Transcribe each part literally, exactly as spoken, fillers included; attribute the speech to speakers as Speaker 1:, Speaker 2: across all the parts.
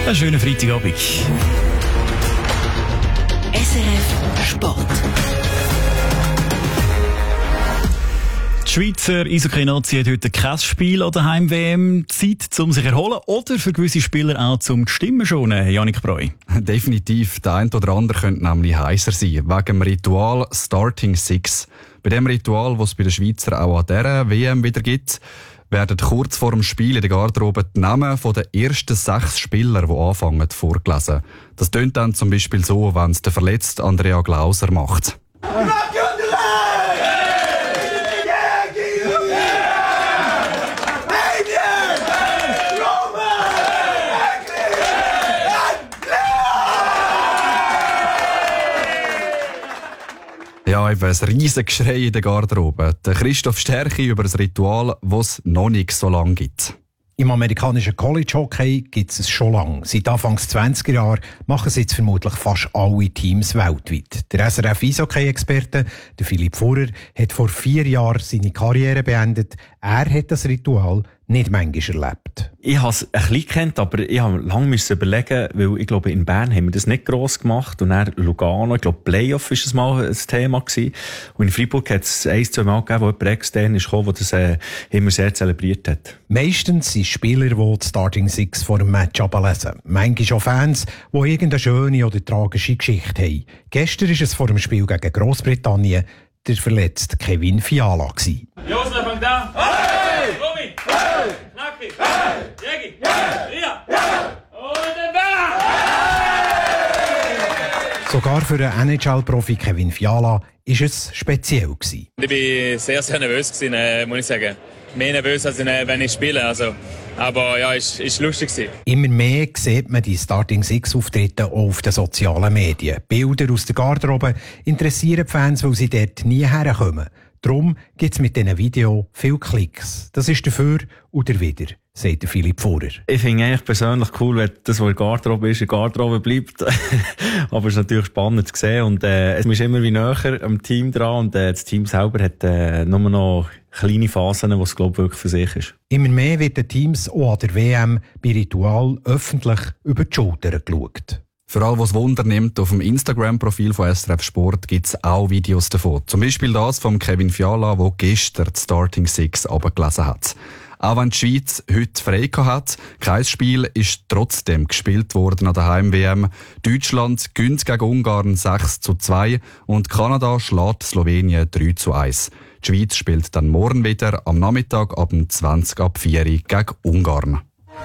Speaker 1: Einen schönen Freitagabend.
Speaker 2: S R F Sport.
Speaker 1: Die Schweizer Eishockey-Nazi hat heute kein Spiel an der Heim-W M. Zeit, um sich zu erholen oder für gewisse Spieler auch zum Stimmen schonen, Janik Breu?
Speaker 3: Definitiv. Der eine oder andere könnte nämlich heißer sein. Wegen dem Ritual Starting Six. Bei dem Ritual, das es bei den Schweizer auch an dieser W M wieder gibt, werden kurz vor dem Spiel in der Garderobe die Namen der ersten sechs Spieler, die anfangen, vorgelesen. Das tönt dann zum Beispiel so, wenn es der verletzte Andrea Glauser macht. Ja, eben ein riesiges Geschrei in der Garderobe. Der Christoph Stärchi über ein Ritual, das es noch nicht so lange gibt.
Speaker 4: Im amerikanischen College Hockey gibt es es schon lange. Seit Anfang zwanziger Jahre machen es jetzt vermutlich fast alle Teams weltweit. Der S R F-Eishockey-Experte, der Philipp Furrer, hat vor vier Jahren seine Karriere beendet. Er hat das Ritual nicht manchmal erlebt.
Speaker 5: Ich habe es ein bisschen gekannt, aber ich habe lange überlegen, weil ich glaube, in Bern haben wir das nicht gross gemacht. Und dann Lugano, ich glaube, Playoff war das mal ein Thema gewesen. Und in Freiburg hat es ein, zwei Mal gegeben, wo jemand extern ist gekommen, der das äh, immer sehr zelebriert hat.
Speaker 4: Meistens sind Spieler, die die Starting Six vor dem Match ablesen. Manchmal auch Fans, die irgendeine schöne oder tragische Geschichte haben. Gestern war es vor dem Spiel gegen Grossbritannien der verletzte Kevin Fiala gewesen.
Speaker 6: Josef, fang da! Hey! Romy! Hey! Knacki! Hey! Jägi! Hey! Ria! Und den Bär!
Speaker 4: Sogar für den N H L-Profi Kevin Fiala war es speziell gewesen.
Speaker 7: Ich war sehr, sehr nervös gewesen, äh, muss ich sagen. Mehr nervös, als wenn ich spiele. Also, aber ja, es war lustig gewesen.
Speaker 4: Immer mehr sieht man die Starting Six-Auftritte auch auf den sozialen Medien. Bilder aus der Garderobe interessieren die Fans, weil sie dort nie herkommen. Darum gibt es mit diesen Videos viele Klicks. Das ist dafür oder wieder, sagt der Philipp Furrer.
Speaker 5: Ich finde eigentlich persönlich cool, wenn das, was in der Garderobe ist, in der Garderobe bleibt. Aber es ist natürlich spannend zu sehen. Und äh, es ist immer wie näher am Team dran. Und äh, das Team selber hat äh, nur noch kleine Phasen, wo es, glaube ich, wirklich für sich ist.
Speaker 4: Immer mehr wird den Teams auch an der W M bei Ritual öffentlich über die Schulter geschaut.
Speaker 3: Für alle, was Wunder nimmt, auf dem Instagram-Profil von S R F Sport gibt es auch Videos davon. Zum Beispiel das von Kevin Fiala, der gestern die Starting Six abgelesen hat. Auch wenn die Schweiz heute frei hat, kein Spiel ist trotzdem gespielt worden an der Heim-W M. Deutschland gewinnt gegen Ungarn sechs zu zwei und Kanada schlägt Slowenien drei zu eins. Die Schweiz spielt dann morgen wieder am Nachmittag ab zwanzig ab vier gegen Ungarn.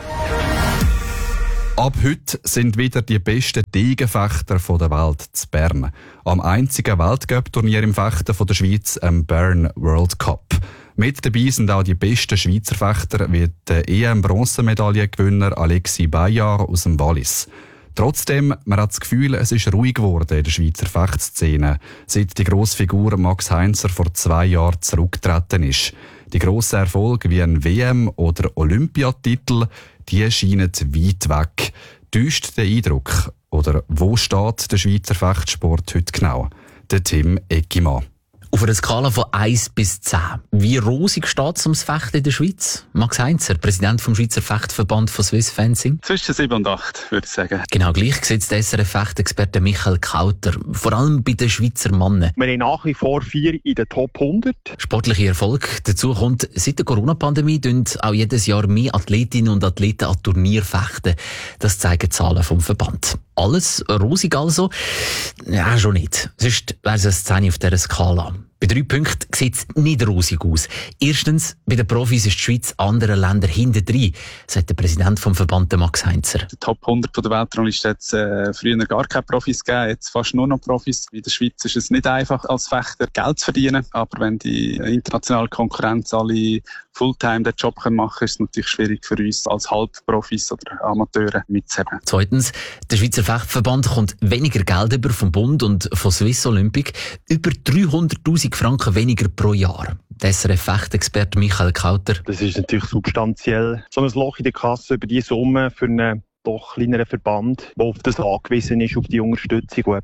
Speaker 3: Ab heute sind wieder die besten Degenfechter der Welt zu Bern. Am einzigen Weltcup-Turnier im Fechten von der Schweiz, am Bern World Cup. Mit dabei sind auch die besten Schweizer Fechter wie der E M-Bronzemedaillengewinner Alexis Bayard aus dem Wallis. Trotzdem, man hat das Gefühl, es ist ruhig geworden in der Schweizer Fechtszene, seit die Grossfigur Max Heinzer vor zwei Jahren zurückgetreten ist. Die grossen Erfolge wie ein W M- oder Olympiatitel, die scheinen weit weg. Täuscht der Eindruck? Oder wo steht der Schweizer Fechtsport heute genau? Der Tim Eckimann.
Speaker 8: Auf einer Skala von eins bis zehn. Wie rosig steht es ums Fechten in der Schweiz? Max Heinzer, Präsident vom Schweizer Fechtverband von Swiss Fencing.
Speaker 9: Zwischen sieben und acht, würde ich sagen.
Speaker 8: Genau gleich sieht der S R F-Fechtexperte Michael Kauter. Vor allem bei den Schweizer Männern.
Speaker 10: Wir haben nach wie vor vier in den Top hundert.
Speaker 8: Sportlicher Erfolg. Dazu kommt, seit der Corona-Pandemie tun auch jedes Jahr mehr Athletinnen und Athleten an Turnier fechten. Das zeigen Zahlen vom Verband. Alles rosig also? Ja, schon nicht. Sonst wäre es eine Szene auf dieser Skala. Bei drei Punkten sieht es nicht rosig aus. Erstens, bei den Profis ist die Schweiz anderen Ländern hintendrein, sagt der Präsident vom Verband Max Heinzer.
Speaker 9: Die Top hundert von der Weltrangliste hat es äh, früher gar keine Profis gegeben, jetzt fast nur noch Profis. In der Schweiz ist es nicht einfach, als Fechter Geld zu verdienen, aber wenn die internationale Konkurrenz alle Fulltime den Job machen können, ist es natürlich schwierig für uns als Halbprofis oder Amateure mitzuheben.
Speaker 8: Zweitens, der Schweizer Fechtverband kommt weniger Geld über vom Bund und von Swiss Olympic, über dreihunderttausend Franken weniger pro Jahr. Der S R F-Fechtexperte Michael Kauter.
Speaker 10: Das ist natürlich substanziell. So ein Loch in der Kasse über diese Summe für einen doch kleineren Verband, der auf das angewiesen ist, auf die Unterstützung, die eben aus der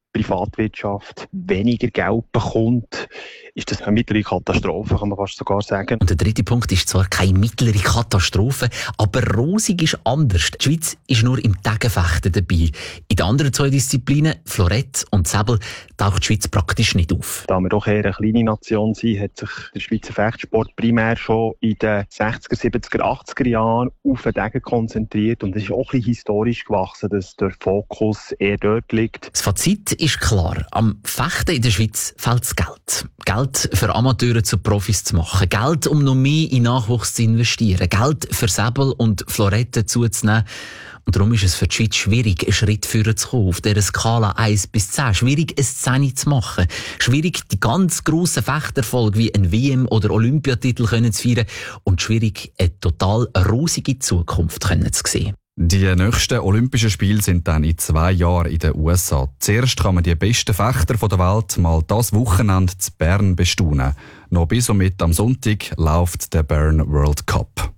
Speaker 10: Privatwirtschaft weniger Geld bekommt, ist das eine mittlere Katastrophe, kann man fast sogar sagen.
Speaker 8: Und der dritte Punkt ist zwar keine mittlere Katastrophe, aber rosig ist anders. Die Schweiz ist nur im Tegenfechten dabei. In den anderen zwei Disziplinen, Florett und Säbel, taucht die Schweiz praktisch nicht auf.
Speaker 10: Da wir doch eher eine kleine Nation sind, hat sich der Schweizer Fechtsport primär schon in den sechziger, siebziger, achtziger Jahren auf den Degen konzentriert. Und es ist auch ein bisschen historisch gewachsen, dass der Fokus eher dort liegt.
Speaker 8: Das Fazit ist klar. Am Fechten in der Schweiz fehlt das Geld. Geld für Amateure zu Profis zu machen. Geld, um noch mehr in Nachwuchs zu investieren. Geld für Säbel und Florette zuzunehmen. Und darum ist es für die Schweiz schwierig, einen Schritt führen zu kommen, auf dieser Skala eins bis zehn. Schwierig, ein Szene zu machen. Schwierig, die ganz grossen Fechterfolge wie ein W M- oder Olympiatitel können zu feiern. Und schwierig, eine total rosige Zukunft können zu sehen.
Speaker 3: Die nächsten Olympischen Spiele sind dann in zwei Jahren in den U S A. Zuerst kann man die besten Fechter der Welt mal das Wochenende zu Bern bestaunen. Noch bis und mit am Sonntag läuft der Bern World Cup.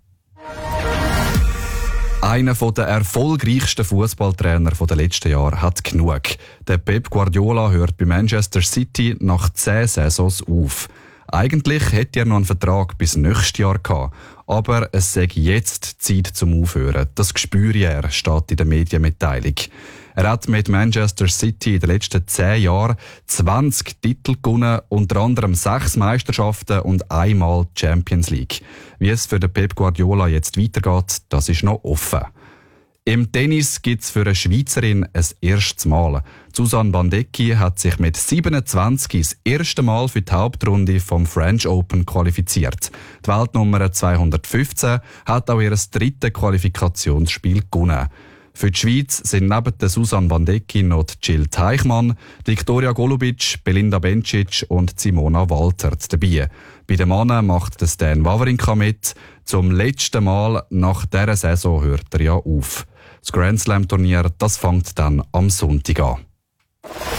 Speaker 3: Einer der erfolgreichsten Fußballtrainer der letzten Jahre hat genug. Der Pep Guardiola hört bei Manchester City nach zehn Saisons auf. Eigentlich hätte er noch einen Vertrag bis nächstes Jahr gehabt. Aber es sei jetzt Zeit zum Aufhören. Das spüre er, steht in der Medienmitteilung. Er hat mit Manchester City in den letzten zehn Jahren zwanzig Titel gewonnen, unter anderem sechs Meisterschaften und einmal Champions League. Wie es für den Pep Guardiola jetzt weitergeht, das ist noch offen. Im Tennis gibt es für eine Schweizerin ein erstes Mal. Susanne Bandecki hat sich mit siebenundzwanzig das erste Mal für die Hauptrunde vom French Open qualifiziert. Die Weltnummer zweihundertfünfzehn hat auch ihr drittes Qualifikationsspiel gewonnen. Für die Schweiz sind neben der Susanne Bandecki noch Jill Teichmann, Viktoria Golubic, Belinda Bencic und Simona Waltert dabei. Bei den Männern macht Stan Wawrinka mit. Zum letzten Mal nach dieser Saison hört er ja auf. Das Grand Slam Turnier, das fängt dann am Sonntag an.